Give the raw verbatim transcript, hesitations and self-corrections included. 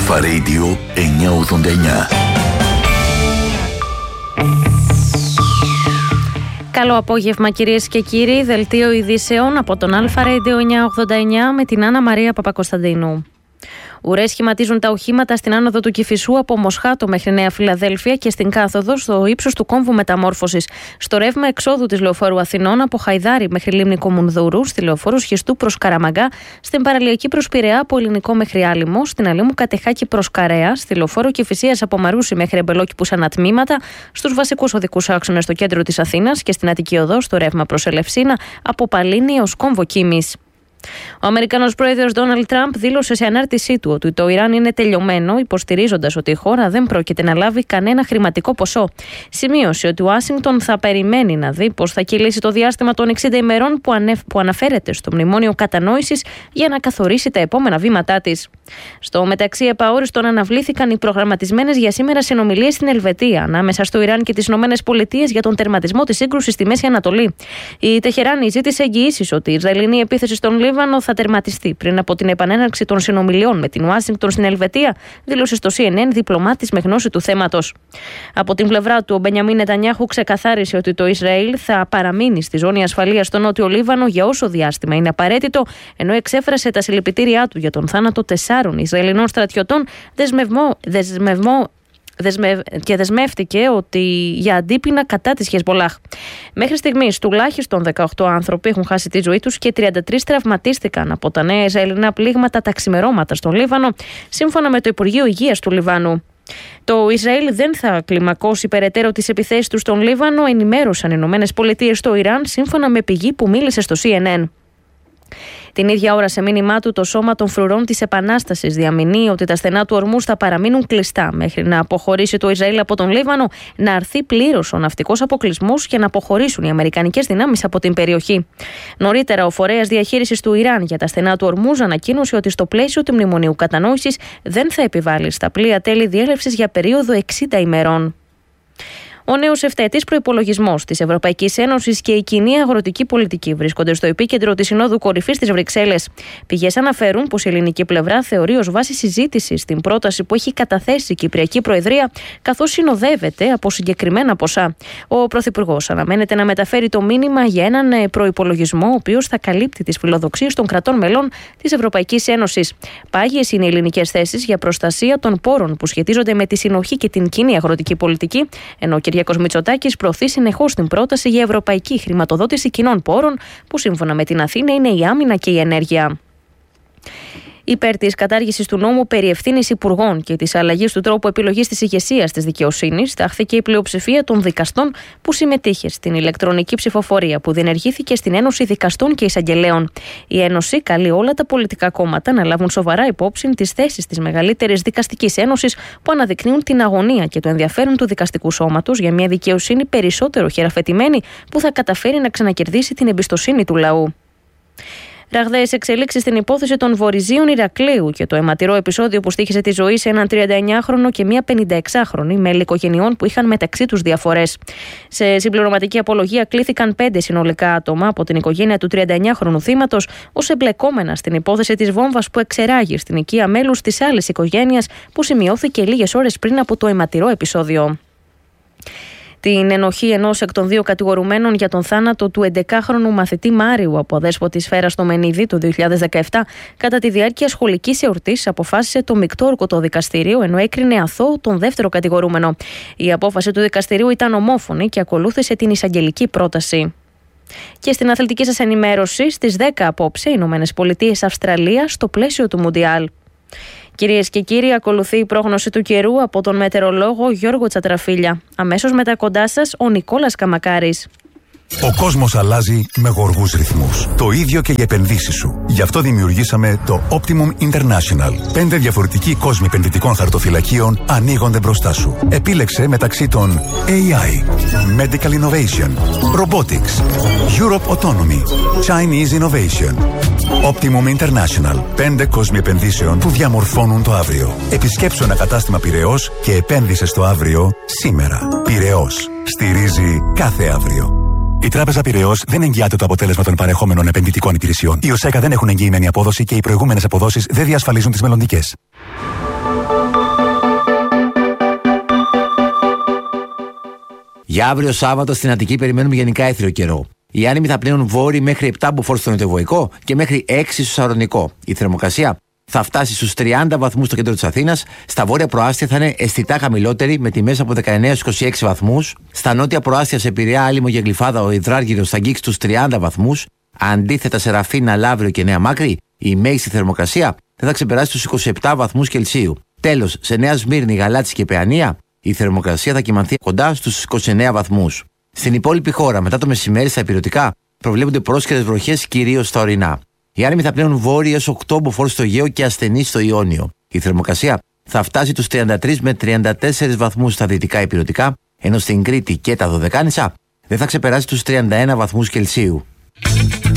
Αλφα Radio εννιακόσια ογδόντα εννιά. Καλό απόγευμα κυρίες και κύριοι, δελτίο ειδήσεων από τον Αλφα Radio εννιακόσια ογδόντα εννιά με την Άννα Μαρία Παπακοσταντίνου. Ουρές σχηματίζουν τα οχήματα στην άνοδο του Κηφισού από Μοσχάτο μέχρι Νέα Φιλαδέλφια και στην κάθοδο στο ύψος του κόμβου μεταμόρφωσης. Στο ρεύμα εξόδου της Λεωφόρου Αθηνών από Χαϊδάρι μέχρι Λίμνη Κομουνδούρου, στη Λεωφόρου Σχιστού προς Καραμαγκά, στην παραλιακή προς Πειραιά από Ελληνικό μέχρι Άλυμο, στην Αλήμου Κατεχάκη προς Καρέα, στη Λεωφόρο Κηφισίας από Μαρούσι μέχρι Εμπελόκηπους ανατμήματα, στους βασικούς οδικούς άξονες στο κέντρο της Αθήνας και στην Αττική Οδό στο ρεύμα προς Ελευσίνα από Παλίνη έως Κόμβο Κίμης. Ο Αμερικανός πρόεδρος Ντόναλντ Τραμπ δήλωσε σε ανάρτησή του ότι το Ιράν είναι τελειωμένο, υποστηρίζοντας ότι η χώρα δεν πρόκειται να λάβει κανένα χρηματικό ποσό. Σημείωσε ότι η Ουάσιγκτον θα περιμένει να δει πώς θα κυλήσει το διάστημα των εξήντα ημερών που, ανεφ... που αναφέρεται στο Μνημόνιο Κατανόησης για να καθορίσει τα επόμενα βήματά της. Στο μεταξύ, επαόριστον αναβλήθηκαν οι προγραμματισμένες για σήμερα συνομιλίες στην Ελβετία ανάμεσα στο Ιράν και τις ΗΠΑ για τον τερματισμό της σύγκρουσης στη Μέση Ανατολή. Η Τεχεράνη ζήτησε εγγυήσεις ότι η Ισραηλινή επίθεση στον Λίβανο θα τερματιστεί πριν από την επανέναρξη των συνομιλιών με την Ουάσιγκτον στην Ελβετία, δήλωσε στο σι εν εν διπλωμάτης με γνώση του θέματος. Από την πλευρά του, ο Μπενιαμίν Νετανιάχου ξεκαθάρισε ότι το Ισραήλ θα παραμείνει στη ζώνη ασφαλείας στο Νότιο Λίβανο για όσο διάστημα είναι απαραίτητο, ενώ εξέφρασε τα συλληπιτήριά του για τον θάνατο τεσσάρων Ισραηλινών στρατιωτών δεσμευμό, δεσμευμό και δεσμεύτηκε ότι για αντίπεινα κατά της Χεσμολάχ. Μέχρι στιγμής τουλάχιστον δεκαοκτώ άνθρωποι έχουν χάσει τη ζωή τους και τριάντα τρεις τραυματίστηκαν από τα νέα Ισραηλινά πλήγματα τα ξημερώματα στον Λίβανο, σύμφωνα με το Υπουργείο Υγείας του Λιβάνου. Το Ισραήλ δεν θα κλιμακώσει περαιτέρω τις επιθέσεις του στον Λίβανο, ενημέρωσαν οι ΗΠΑ στο Ιράν, σύμφωνα με πηγή που μίλησε στο σι εν εν. Την ίδια ώρα, σε μήνυμά του, το Σώμα των Φρουρών της Επανάστασης διαμηνύει ότι τα στενά του ορμούς θα παραμείνουν κλειστά μέχρι να αποχωρήσει το Ισραήλ από τον Λίβανο, να αρθεί πλήρως ο ναυτικός αποκλεισμός και να αποχωρήσουν οι αμερικανικές δυνάμεις από την περιοχή. Νωρίτερα, ο φορέας διαχείρισης του Ιράν για τα στενά του ορμούς ανακοίνωσε ότι στο πλαίσιο του Μνημονίου Κατανόησης δεν θα επιβάλλει στα πλοία τέλη διέλευσης για περίοδο εξήντα ημερών. Ο νέος επταετής προϋπολογισμός της Ευρωπαϊκής Ένωσης και η κοινή αγροτική πολιτική βρίσκονται στο επίκεντρο της Συνόδου Κορυφής της Βρυξέλλες. Πηγές αναφέρουν πως η ελληνική πλευρά θεωρεί ως βάση συζήτησης την πρόταση που έχει καταθέσει η Κυπριακή Προεδρία, καθώς συνοδεύεται από συγκεκριμένα ποσά. Ο Πρωθυπουργός αναμένεται να μεταφέρει το μήνυμα για έναν προϋπολογισμό, ο οποίος θα καλύπτει τις φιλοδοξίες των κρατών μελών της Ευρωπαϊκής Ένωσης. Πάγιες είναι οι ελληνικές θέσεις για προστασία των πόρων που σχετίζονται με τη συνοχή και την κοινή αγροτική πολιτική, ενώ ο Κυριάκος Μητσοτάκης προωθεί συνεχώς την πρόταση για ευρωπαϊκή χρηματοδότηση κοινών πόρων, που σύμφωνα με την Αθήνα είναι η άμυνα και η ενέργεια. Υπέρ της κατάργησης του νόμου περί ευθύνης υπουργών και της αλλαγής του τρόπου επιλογής της ηγεσίας της δικαιοσύνης, τάχθηκε η πλειοψηφία των δικαστών που συμμετείχε στην ηλεκτρονική ψηφοφορία που διενεργήθηκε στην Ένωση Δικαστών και Εισαγγελέων. Η Ένωση καλεί όλα τα πολιτικά κόμματα να λάβουν σοβαρά υπόψη τις θέσεις της μεγαλύτερης δικαστικής ένωσης που αναδεικνύουν την αγωνία και το ενδιαφέρον του δικαστικού σώματος για μια δικαιοσύνη περισσότερο χειραφετημένη που θα καταφέρει να ξανακερδίσει την εμπιστοσύνη του λαού. Ραγδαίες εξελίξεις στην υπόθεση των Βορειζίων Ηρακλείου και το αιματηρό επεισόδιο που στοίχισε τη ζωή σε έναν τριανταεννιάχρονο και μία πενηνταεξάχρονη μέλη οικογενειών που είχαν μεταξύ τους διαφορές. Σε συμπληρωματική απολογία κλήθηκαν πέντε συνολικά άτομα από την οικογένεια του τριανταεννιάχρονου θύματος ως εμπλεκόμενα στην υπόθεση της βόμβας που εξεράγει στην οικία μέλους της άλλης οικογένειας που σημειώθηκε λίγες ώρες πριν από το αιματηρό επεισόδιο. Την ενοχή ενός εκ των δύο κατηγορουμένων για τον θάνατο του έντεκάχρονου μαθητή Μάριου από αδέσποτη σφαίρα στο Μενίδη το δύο χιλιάδες δεκαεπτά, κατά τη διάρκεια σχολικής εορτής, αποφάσισε το μεικτό ορκωτό δικαστήριο, ενώ έκρινε αθώο τον δεύτερο κατηγορούμενο. Η απόφαση του δικαστηρίου ήταν ομόφωνη και ακολούθησε την εισαγγελική πρόταση. Και στην αθλητική σας ενημέρωση, στις δέκα απόψε, Ηνωμένες Πολιτείες Αυστραλία στο πλαίσιο του Μουντιάλ. Κυρίες και κύριοι, ακολουθεί η πρόγνωση του καιρού από τον μετεωρολόγο Γιώργο Τσατραφίλια. Αμέσως μετά κοντά σας ο Νικόλας Καμακάρης. Ο κόσμος αλλάζει με γοργούς ρυθμούς. Το ίδιο και οι επενδύσεις σου. Γι' αυτό δημιουργήσαμε το Optimum International. Πέντε διαφορετικοί κόσμοι επενδυτικών χαρτοφυλακίων ανοίγονται μπροστά σου. Επίλεξε μεταξύ των έι άι, Medical Innovation, Robotics, Europe Autonomy, Chinese Innovation. Optimum International. Πέντε κόσμοι επενδύσεων που διαμορφώνουν το αύριο. Επισκέψου ένα κατάστημα Πειραιώς και επένδυσε στο αύριο σήμερα. Πειραιώς. Στηρίζει κάθε αύριο. Η Τράπεζα Πειραιώς δεν εγγυάται το αποτέλεσμα των παρεχόμενων επενδυτικών υπηρεσιών. Οι ΟΣΕΚΑ δεν έχουν εγγυημένη απόδοση και οι προηγούμενες αποδόσεις δεν διασφαλίζουν τις μελλοντικές. Για αύριο Σάββατο στην Αττική περιμένουμε γενικά έθριο καιρό. Οι άνεμοι θα πλέουν βόρειοι μέχρι επτά μποφόρ στο νοτιοβοϊκό και μέχρι έξι στο Σαρονικό. Η θερμοκρασία θα φτάσει στους τριάντα βαθμούς στο κέντρο της Αθήνας. Στα βόρεια προάστια θα είναι αισθητά χαμηλότερη με τιμές από δεκαεννέα έως είκοσι έξι βαθμούς. Στα νότια προάστια σε Πειραιά, Άλυμο και Γλυφάδα ο υδράργυρος θα αγγίξει τους τριάντα βαθμούς. Αντίθετα σε Ραφίνα, Λαύριο και Νέα Μάκρη η μέγιστη θερμοκρασία δεν θα ξεπεράσει τους είκοσι επτά βαθμούς Κελσίου. Τέλος, σε Νέα Σμύρνη, Γαλάτσι και Παιανία η θερμοκρασία θα κυμανθεί κοντά στους είκοσι εννέα βαθμούς. Στην υπόλοιπη χώρα, μετά το μεσημέρι στα ηπειρωτικά, προβλέπονται πρόσχερες βροχές κυρίως στα ορεινά. Οι άνεμοι θα πλέουν βόρειοι έως οκτώ μποφόρ στο Αιγαίο και ασθενείς στο Ιόνιο. Η θερμοκρασία θα φτάσει τους τριάντα τρεις με τριάντα τέσσερις βαθμούς στα δυτικά ηπειρωτικά, ενώ στην Κρήτη και τα Δωδεκάνησα δεν θα ξεπεράσει τους τριάντα ένα βαθμούς Κελσίου.